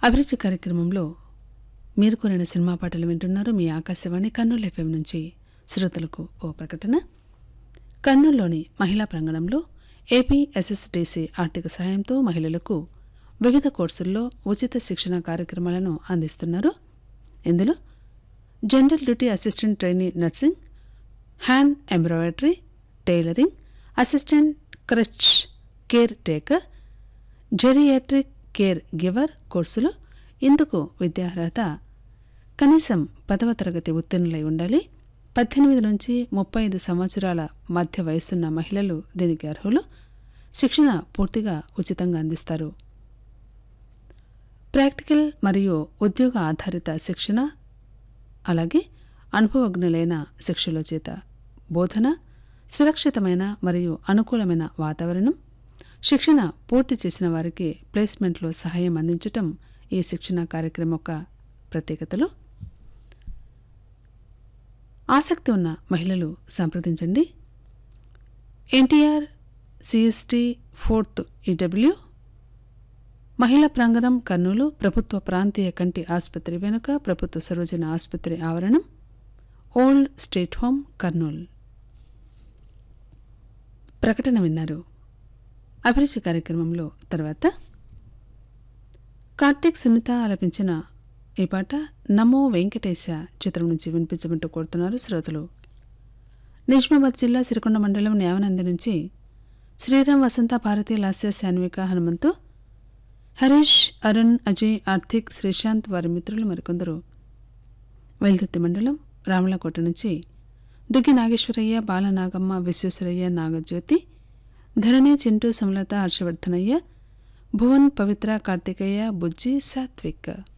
అభిరుచి కార్యక్రమంలో మీరు కోరిన సినిమా పాటలు వింటున్నారు. మీ ఆకాశవాణి కర్నూలు ఎఫ్ఎం నుంచి. శ్రోతలకు ఓ ప్రకటన. కర్నూలులోని మహిళా ప్రాంగణంలో ఏపీఎస్ఎస్డీసీ ఆర్థిక సహాయంతో మహిళలకు వివిధ కోర్సుల్లో ఉచిత శిక్షణ కార్యక్రమాలను అందిస్తున్నారు. ఇందులో general duty assistant trainee nursing, hand embroidery, tailoring, assistant creche care taker, geriatric care giver కోర్సులు. ఇందుకు విద్యార్హత కనీసం 10వ తరగతి ఉత్తీర్ణులై ఉండాలి. 18 నుంచి 35 సంవత్సరాల మధ్య వయసున్న మహిళలు దీనికి అర్హులు. శిక్షణ పూర్తిగా ఉచితంగా అందిస్తారు. ప్రాక్టికల్ మరియు ఉద్యోగ ఆధారిత శిక్షణ, అలాగే అనుభవజ్ఞులైన శిక్షకుల చేత బోధన, సురక్షితమైన మరియు అనుకూలమైన వాతావరణం, శిక్షణ పూర్తి చేసిన వారికి ప్లేస్మెంట్లో సహాయం అందించటం ఈ శిక్షణ కార్యక్రమం యొక్క ప్రత్యేకతలు. ఆసక్తి ఉన్న మహిళలు సంప్రదించండి. ఎన్టీఆర్ సిఎస్టీ 4th ఈడబ్ల్యూ మహిళా ప్రాంగణం, కర్నూలు, ప్రభుత్వ ప్రాంతీయ కంటి ఆసుపత్రి వెనుక, ప్రభుత్వ సర్వజన ఆసుపత్రి ఆవరణం, ఓల్డ్ స్టేట్ హోమ్, కర్నూలు. ప్రకటన విన్నారు. అభిరుచి కార్యక్రమంలో తర్వాత కార్తీక్ సునీత ఆలపించిన ఈ పాట నమో వెంకటేశ చిత్రం నుంచి వినిపించమంటూ కోరుతున్నారు శ్రోతలు. నిజామాబాద్ జిల్లా సిరికొండ మండలం న్యావనంది నుంచి శ్రీరామ్, వసంత, భారతి, లాస్య, శాన్విక, హనుమంతు, హరీష్, అరుణ్, అజయ్, ఆర్థిక్, శ్రీశాంత్, వారి మిత్రులు మరికొందరు. వెల్దుర్తి మండలం రామలకోట నుంచి దుగ్గి నాగేశ్వరయ్య, బాలనాగమ్మ, విశ్వేశ్వరయ్య, నాగజ్యోతి, ధరణి, చింటూ, సుమలత, హర్షవర్ధనయ్య, భువన్, పవిత్ర, కార్తికేయ, బుజ్జి, సాత్విక్.